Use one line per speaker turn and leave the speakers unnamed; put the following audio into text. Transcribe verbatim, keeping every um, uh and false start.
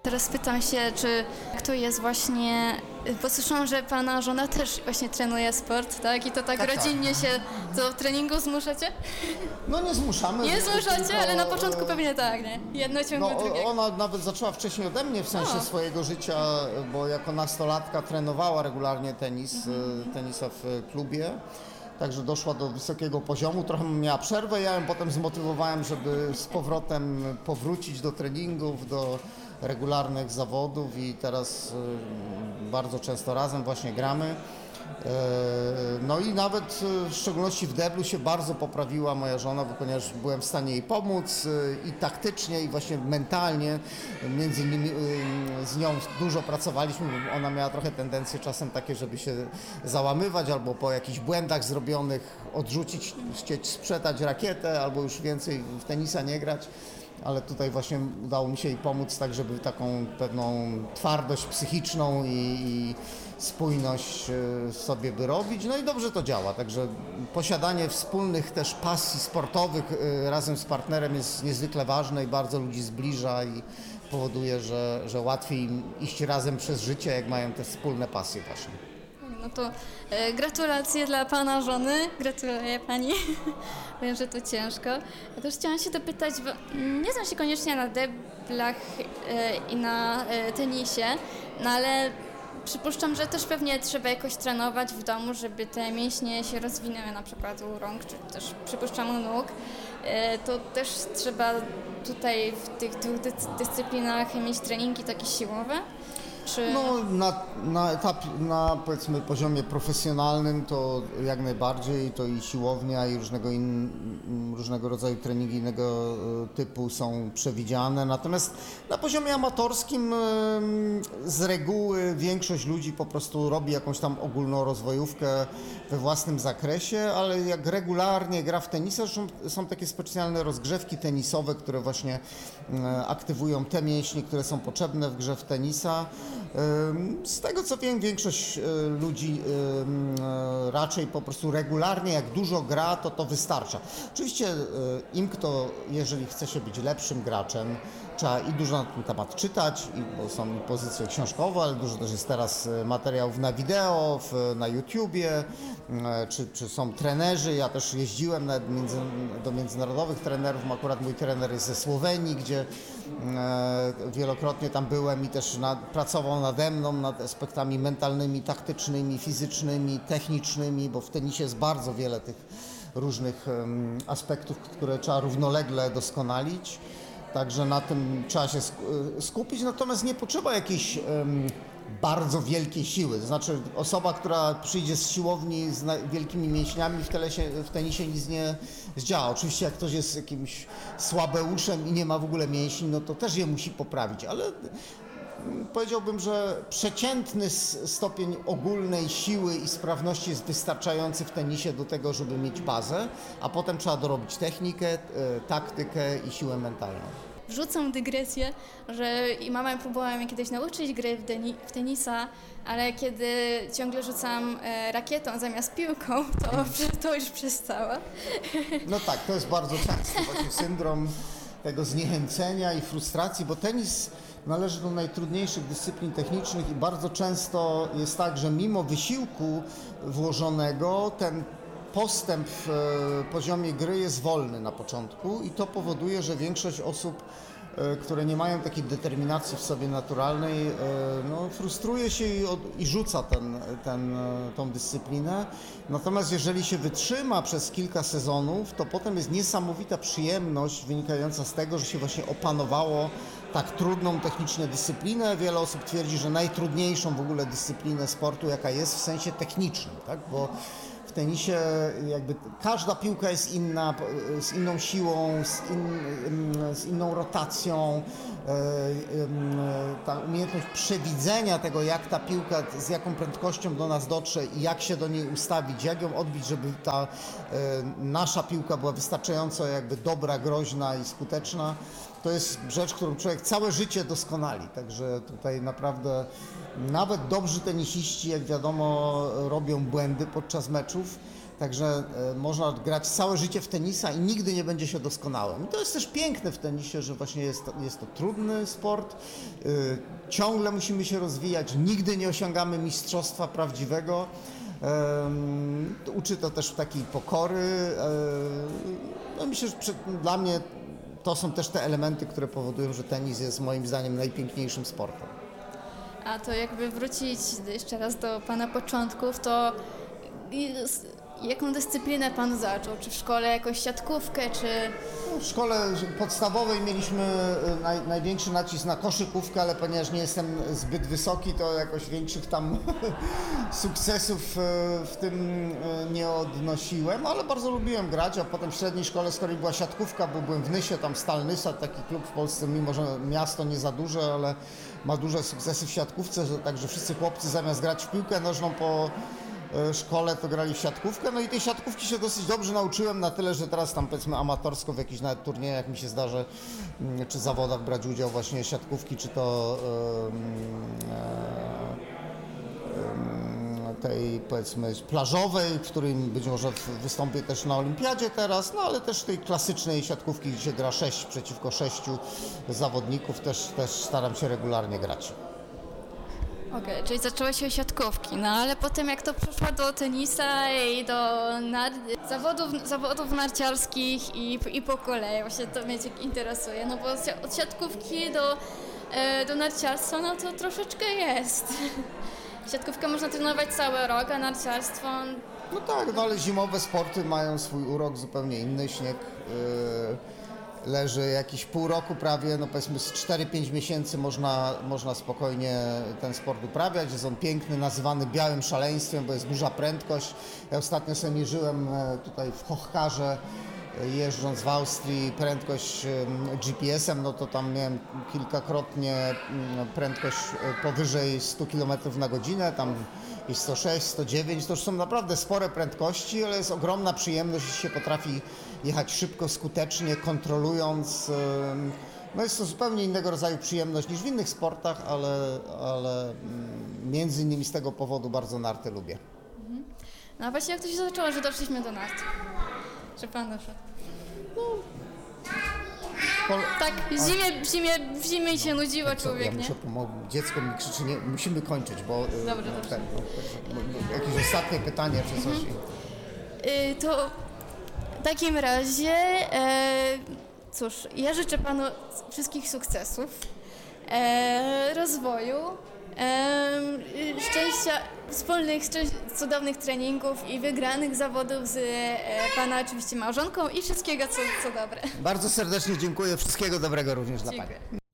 Teraz pytam się, czy kto jest właśnie, bo słyszałam, że pana żona też właśnie trenuje sport, tak? I to tak,
Tak,
rodzinnie
tak.
się do treningu zmuszacie?
No nie zmuszamy.
Nie zmuszacie,
tylko,
ale na początku pewnie tak, nie? Jedno ciągle
No,
drugiego.
ona nawet zaczęła wcześniej ode mnie w sensie
O.
swojego życia, bo jako nastolatka trenowała regularnie tenis, mhm. tenisa w klubie. Także doszła do wysokiego poziomu, trochę miała przerwę, ja ją potem zmotywowałem, żeby z powrotem powrócić do treningów, do regularnych zawodów i teraz bardzo często razem właśnie gramy. No i nawet w szczególności w deblu się bardzo poprawiła moja żona, bo ponieważ byłem w stanie jej pomóc i taktycznie, i właśnie mentalnie. Między innymi z nią dużo pracowaliśmy, bo ona miała trochę tendencje czasem takie, żeby się załamywać albo po jakichś błędach zrobionych odrzucić, chcieć sprzedać rakietę albo już więcej w tenisa nie grać. Ale tutaj właśnie udało mi się jej pomóc tak, żeby taką pewną twardość psychiczną i, i spójność sobie wyrobić. No i dobrze to działa, także posiadanie wspólnych też pasji sportowych razem z partnerem jest niezwykle ważne i bardzo ludzi zbliża i powoduje, że, że łatwiej im iść razem przez życie, jak mają te wspólne pasje właśnie.
No to e, gratulacje dla pana żony, gratuluję pani, wiem, że to ciężko. Ja też chciałam się dopytać, bo nie znam się koniecznie na deblach e, i na e, tenisie, no ale przypuszczam, że też pewnie trzeba jakoś trenować w domu, żeby te mięśnie się rozwinęły, na przykład u rąk, czy też przypuszczam u nóg. E, to też trzeba tutaj w tych dwóch dys- dyscyplinach mieć treningi takie siłowe? Czy...
No na, na etapie, na powiedzmy poziomie profesjonalnym to jak najbardziej, to i siłownia i różnego, in, różnego rodzaju treningi innego typu są przewidziane, natomiast na poziomie amatorskim z reguły większość ludzi po prostu robi jakąś tam ogólną rozwojówkę we własnym zakresie, ale jak regularnie gra w tenisa, są, są takie specjalne rozgrzewki tenisowe, które właśnie aktywują te mięśnie, które są potrzebne w grze w tenisa. Z tego co wiem, większość ludzi raczej po prostu regularnie, jak dużo gra, to to wystarcza. Oczywiście im kto, jeżeli chce się być lepszym graczem, trzeba i dużo na ten temat czytać, i, bo są i pozycje książkowe, ale dużo też jest teraz materiałów na wideo, w, na YouTubie, czy, czy są trenerzy. Ja też jeździłem nawet między, do międzynarodowych trenerów, akurat mój trener jest ze Słowenii, gdzie e, wielokrotnie tam byłem i też nad, pracował nade mną nad aspektami mentalnymi, taktycznymi, fizycznymi, technicznymi, bo w tenisie jest bardzo wiele tych różnych um, aspektów, które trzeba równolegle doskonalić. Także na tym trzeba się skupić, natomiast nie potrzeba jakiejś um, bardzo wielkiej siły. To znaczy osoba, która przyjdzie z siłowni z na, wielkimi mięśniami w, telesie, w tenisie nic nie zdziała. Oczywiście jak ktoś jest jakimś słabeuszem i nie ma w ogóle mięśni, no to też je musi poprawić, ale powiedziałbym, że przeciętny stopień ogólnej siły i sprawności jest wystarczający w tenisie do tego, żeby mieć bazę, a potem trzeba dorobić technikę, taktykę i siłę mentalną.
Wrzucam dygresję, że i mamę próbowała mnie kiedyś nauczyć gry w, deni- w tenisa, ale kiedy ciągle rzucam e, rakietą zamiast piłką, to, to już przestała.
No tak, to jest bardzo często właśnie syndrom tego zniechęcenia i frustracji, bo tenis należy do najtrudniejszych dyscyplin technicznych i bardzo często jest tak, że mimo wysiłku włożonego ten postęp w poziomie gry jest wolny na początku i to powoduje, że większość osób, które nie mają takiej determinacji w sobie naturalnej, no, frustruje się i, od, i rzuca ten, ten, tą dyscyplinę. Natomiast jeżeli się wytrzyma przez kilka sezonów, to potem jest niesamowita przyjemność wynikająca z tego, że się właśnie opanowało tak trudną technicznie dyscyplinę. Wiele osób twierdzi, że najtrudniejszą w ogóle dyscyplinę sportu, jaka jest w sensie technicznym, tak? Bo w tenisie jakby każda piłka jest inna, z inną siłą, z, in, z inną rotacją. Ta umiejętność przewidzenia tego, jak ta piłka, z jaką prędkością do nas dotrze i jak się do niej ustawić, jak ją odbić, żeby ta nasza piłka była wystarczająco jakby dobra, groźna i skuteczna. To jest rzecz, którą człowiek całe życie doskonali, także tutaj naprawdę nawet dobrzy tenisiści, jak wiadomo, robią błędy podczas meczów, Także e, można grać całe życie w tenisa i nigdy nie będzie się doskonałym. I to jest też piękne w tenisie, że właśnie jest to, jest to trudny sport, y, ciągle musimy się rozwijać, nigdy nie osiągamy mistrzostwa prawdziwego. Em, uczy to też takiej pokory. E, no myślę, że przy, dla mnie to są też te elementy, które powodują, że tenis jest moim zdaniem najpiękniejszym sportem.
A to jakby wrócić jeszcze raz do pana początków, to i- jaką dyscyplinę pan zaczął? Czy w szkole jakąś siatkówkę, czy...
W szkole podstawowej mieliśmy y, naj, największy nacisk na koszykówkę, ale ponieważ nie jestem zbyt wysoki, to jakoś większych tam sukcesów y, w tym y, nie odnosiłem, ale bardzo lubiłem grać, a potem w średniej szkole z kolei była siatkówka, bo byłem w Nysie, tam Stal Nysa, taki klub w Polsce, mimo że miasto nie za duże, ale ma duże sukcesy w siatkówce, że także wszyscy chłopcy zamiast grać w piłkę nożną po e, szkole, to grali w siatkówkę, no i tej siatkówki się dosyć dobrze nauczyłem, na tyle, że teraz tam powiedzmy amatorsko w jakichś nawet turniejach mi się zdarza, mm, czy zawodach brać udział właśnie siatkówki, czy to em, e, em, tej powiedzmy plażowej, w którym być może w- wystąpię też na olimpiadzie teraz, no ale też tej klasycznej siatkówki, gdzie się gra sześć przeciwko sześciu zawodników, też, też staram się regularnie grać.
Okej, czyli zaczęło się od siatkówki, no ale potem jak to przeszło do tenisa i do nar- zawodów, zawodów narciarskich i, i po kolei, właśnie to mnie ciek- interesuje, no bo si- od siatkówki do, e, do narciarstwa, no to troszeczkę jest. Siatkówkę można trenować cały rok, a narciarstwo,
No tak, no ale zimowe sporty mają swój urok zupełnie inny. Śnieg yy, leży jakieś pół roku prawie, no powiedzmy z cztery pięć miesięcy można, można spokojnie ten sport uprawiać. Jest on piękny, nazywany białym szaleństwem, bo jest duża prędkość. Ja ostatnio sobie mierzyłem e, tutaj w Hochkarze, e, jeżdżąc w Austrii, prędkość e, G P S-em, no to tam miałem kilkakrotnie mm, prędkość e, powyżej stu kilometrów na godzinę, tam i sto sześć, sto dziewięć, to już są naprawdę spore prędkości, ale jest ogromna przyjemność, jeśli się potrafi jechać szybko, skutecznie, kontrolując. ym, No jest to zupełnie innego rodzaju przyjemność niż w innych sportach, ale, ale mm, między innymi z tego powodu bardzo narty lubię.
no a właśnie jak to się zaczęło, że doszliśmy do nart? Że pan doszedł.
Pol-
Tak, w zimie, w zimie, w zimie się nudziło
Co,
człowiek,
ja
nie?
muszę pomóc, dziecko mi krzyczy, nie, musimy kończyć, bo y,
Dobrze, dobrze.
ten, no, no, no, jakieś ostatnie pytanie czy coś.
Y, to w takim razie, e, cóż, ja życzę panu wszystkich sukcesów, e, rozwoju, e, y, szczęścia, wspólnych, szczęś- cudownych treningów i wygranych zawodów z e, pana oczywiście małżonką i wszystkiego co, co dobre.
Bardzo serdecznie dziękuję, wszystkiego dobrego również dla
Dziękuję.
Pani.